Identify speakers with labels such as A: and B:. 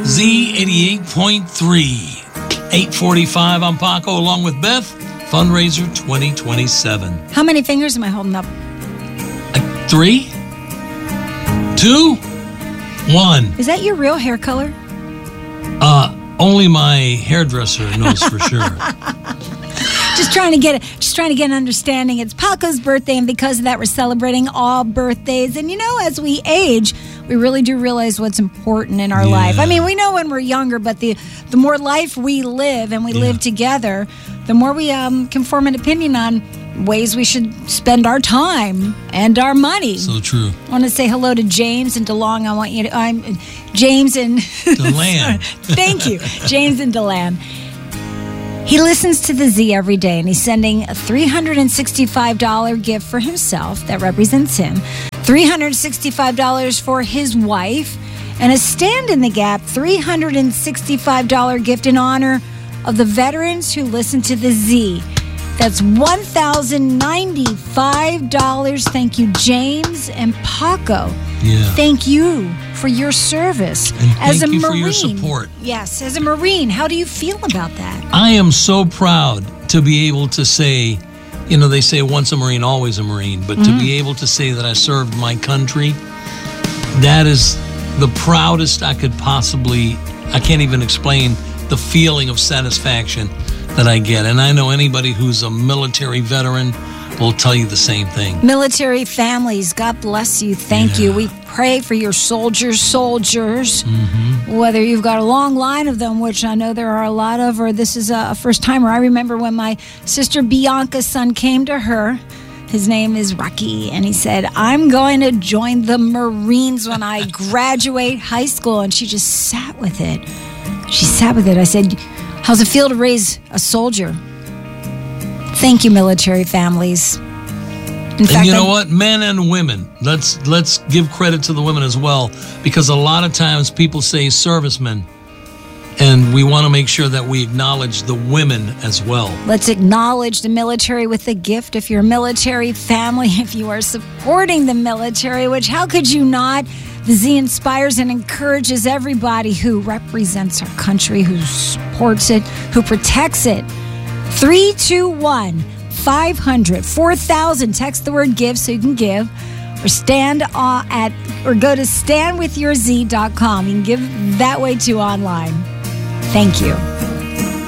A: Z88.3. 8:45, I'm Paco, along with Beth. Fundraiser 2027.
B: How many fingers am I holding up?
A: 3, 2, 1.
B: Is that your real hair color?
A: Only my hairdresser knows for sure.
B: Just trying to get an understanding. It's Paco's birthday, and because of that, we're celebrating all birthdays. And as we age, we really do realize what's important in our life. I mean, we know when we're younger, but the more life we live and we live together, the more we can form an opinion on ways we should spend our time and our money.
A: So true.
B: I want to say hello to James and DeLong. I'm James and
A: DeLand.
B: Thank you, James and DeLand. He listens to the Z every day, and he's sending a $365 gift for himself that represents him, $365 for his wife, and a Stand in the Gap $365 gift in honor of the veterans who listen to the Z. That's $1,095. Thank you, James and Paco.
A: Yeah.
B: Thank you for your service.
A: And
B: as a
A: thank you
B: Marine.
A: for your support.
B: Yes, as a Marine, how do you feel about that?
A: I am so proud to be able to say, they say once a Marine, always a Marine, but to be able to say that I served my country, that is the proudest I can't even explain the feeling of satisfaction that I get. And I know anybody who's a military veteran will tell you the same thing. Military
B: families, God bless you. Thank you. We pray for your soldiers, whether you've got a long line of them, which I know there are a lot of, or this is a first-timer. I remember when my sister Bianca's son came to her. His name is Rocky, and he said, I'm going to join the Marines when I graduate high school. And she just sat with it. I said, how's it feel to raise a soldier? Thank you, military families. In fact,
A: you know what? Men and women. Let's give credit to the women as well, because a lot of times people say servicemen, and we want to make sure that we acknowledge the women as well.
B: Let's acknowledge the military with a gift. If you're a military family, if you are supporting the military, which how could you not? The Z inspires and encourages everybody who represents our country, who supports it, who protects it. 321-500-4000. Text the word give so you can give, or go to standwithyourz.com. You can give that way too online. Thank you.